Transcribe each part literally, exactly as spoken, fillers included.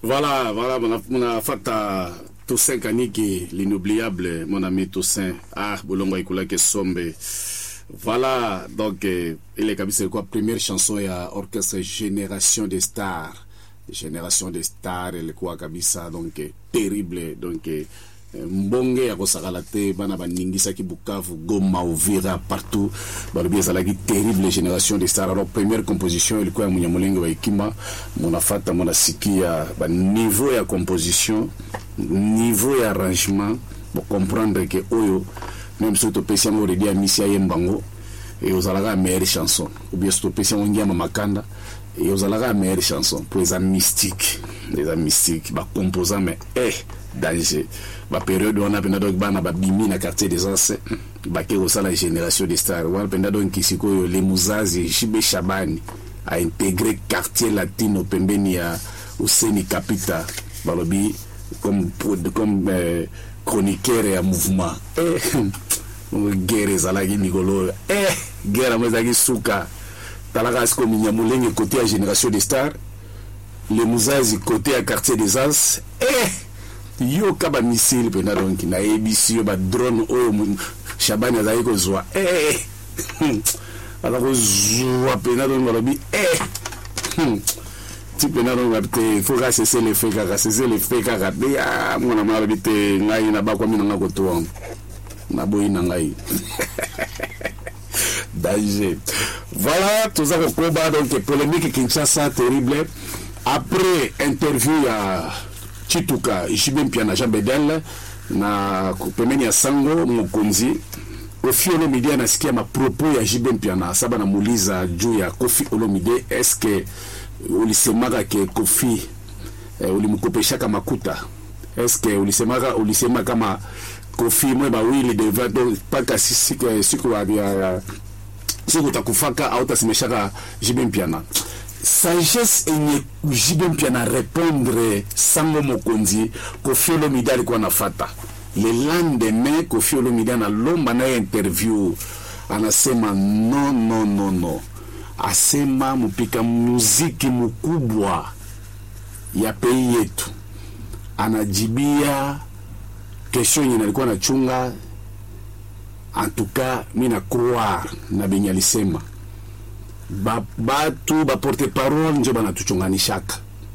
Voilà, voilà, mon a fait Toussaint Kaniki, l'inoubliable, mon ami Toussaint. Ah, Bolongo Ikula ke sombe. Voilà, donc, euh, il est comme c'est quoi, première chanson, il y a orchestre Génération des Stars. Génération des Stars, il est quoi, Kabisa, donc, euh, terrible, donc, euh, mbonge ya kosakala te bana baningisa ki Bukavu Goma Uvira partout balobi ça la terrible Génération des Stars. Alors première composition ilikuwa ya Munyamulenge wa Ikima munafata mona sikia ba niveau ya composition niveau ya arrangement pour comprendre que oyo même si to pesi mo redia misia yembango et aux alaga meilleure chanson ou bien si to pesi mo ngiama makanda et aux alaga meilleure chanson pour les mystiques les mystiques ba composant mais eh danger ba période on a pendant bana ba bimi na quartier des Anses ba ke osala la Génération des Stars wala pendant donc kisiko les Muzazi Jibe Shabani a intégré quartier latino pembeni ya Useni Kapita balobi comme comme euh, chroniqueur ya mouvement eh guerre zalagi nikolo eh guerre mwezaki suka talaka sko Munyamulenge côté ya Génération des Stars les Muzazi côté ya quartier des Anses eh yo kaba missile pena donc na A B C yo ba drone o Shabani azali ko zwa eh ala ko zwa pena donc balobi eh ti pena donc abte faut que c'est le fait que c'est le fait que ya mona mala bite ngai na ba kwa mina ngako to na boyi na ngai danger. Voilà tout ça ko ba donc polémique Kinshasa terrible après interview ya Chituka Jibe Mpiana Jean Bedel na pembeni ya Sango Mukonzi Kofi Olomide anasikia mapropos ya Jibe Mpiana saba na muuliza juu ya Kofi Olomide est-ce que ulisemaka ke Kofi eh, ulimkopeshaka makuta est-ce que ulisemaka ulisema kama Kofi mwe ba wili de vato paka sisi siku ya siku takufaka au tasimeshaka Jibe Mpiana sagesse enye Jibe Mpiana répondre Sango Mokonzi Kofi Olomide alikuwa nafata le lendemain Kofi Olomide na lomba na interview anasema no no no no asema mpika muziki mkubwa ya pei yetu anajibia question yenye alikuwa anachunga en tout cas mina croire na benye alisema ba batu ba porte parole njo banatuchunganishaka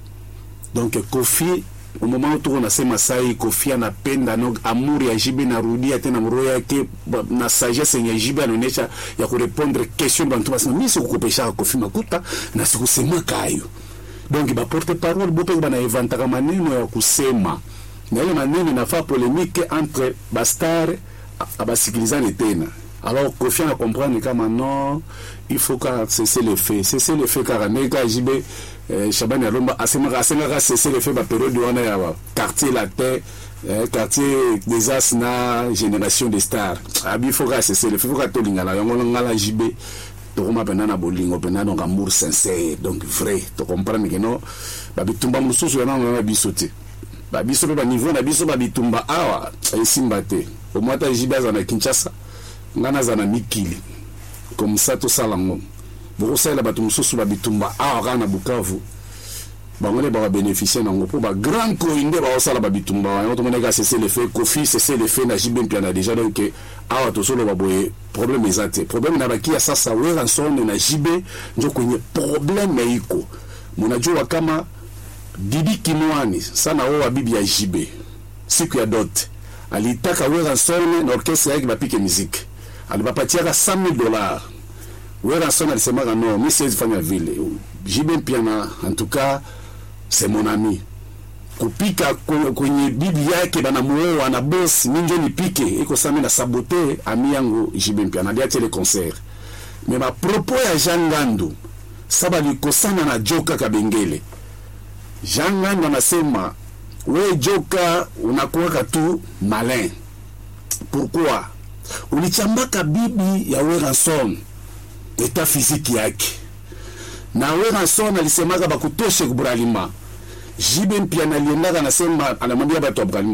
donc Kofi au moment où on a sema sai Kofi anapenda no amuri ya Jibe na rudia tena mroho yake na sagesse ya Jibe anaonyesha ya kurepondre question bantu basi mimi sikukopesha Kofi makuta na sikusema kayo donc ba porte parole bope bana inventa maneno ya kusema na ile maneno inafaa polémique entre bastar abasikilizane tena. Alors Kofi a comprendre kama non il faut que cesser le fait cesser le fait car neka Jibe eh, Shabani alomba asema asema cesser le fait ba période on a quartier latin eh, quartier des As na Génération des Stars abi faut que cesser le fait faut que to lingala yango ngala Jibe to koma pena na bolingo pena donc amour sincère donc vrai to comprendre que non ba bitumba mususu yana na bisote ba biso ba niveau na biso ba bitumba awa esimba te au moins ta Jibe za na Kinshasa ngana za na Mikili comme ça tout ça lango boko sala batu mususu ba bitumba a kana Bukavu bangole ba bénéficier nango pour ba grand coinde ba sala ba bitumba on to moneka cesser le fait Kofi cesser le fait na Jibe Mpiana déjà donc a to solo ba boye problème ezate problème na baki ya sasa wera sonne na Jibe njo kwenye problème iko munajua kama Didi Kimwani sana wa bibi ya Jibe siku ya dot alitaka wera sonne na orchestre yake bapike musique alibapatia cent mille dollars wera sonne alisema non mimi siwezi fanya vile Jibe Mpiana en tout cas c'est mon ami kupika kwenye bibi yake bana muoa na boss ninjo nipike iko sami na saboter ami yangu Jibe Mpiana aliacha le concert mais ma propos ya Jangandu saba likosana na Joka Kabengele Jangandu anasema we Joka unakuwa tu malin pourquoi ulichambaka bibi ya Weranson eta physique yake na Weranson alisemaka bakutoshe kubralima Jibe Mpiana aliendaka anasema anamwambia batu wa Bralima